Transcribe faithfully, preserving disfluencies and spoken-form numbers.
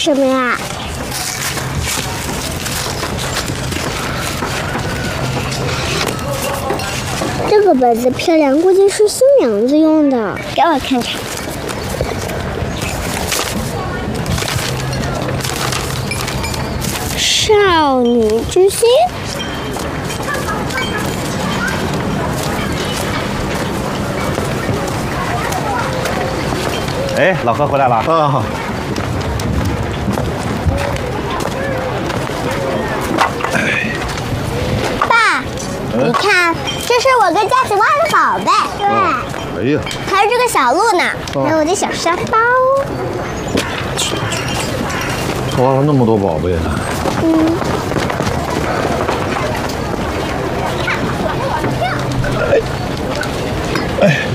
什么呀？这个本子漂亮，估计是新娘子用的，给我看看。少女之心。 哎，老何回来了啊！ 爸， 嗯、 你看，这是我跟佳琪挖的宝贝。对。 哦、哎呀， 还有这个小鹿呢， 哦、 还有我的小沙包。 挖了那么多宝贝呢。 嗯。 哎。哎。